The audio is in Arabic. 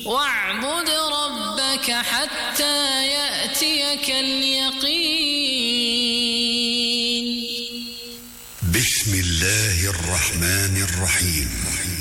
واعبد ربك حتى يأتيك اليقين. بسم الله الرحمن الرحيم.